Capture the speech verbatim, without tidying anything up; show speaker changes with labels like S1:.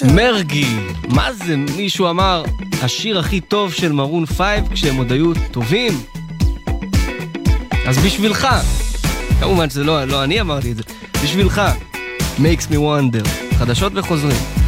S1: מרגי, מה זה? מישהו אמר, השיר הכי טוב של מרון פייב כשהם עוד היו טובים. אז בשבילך, כמובן שזה לא, לא אני אמרתי את זה, בשבילך, Makes me wonder, חדשות וחוזרים.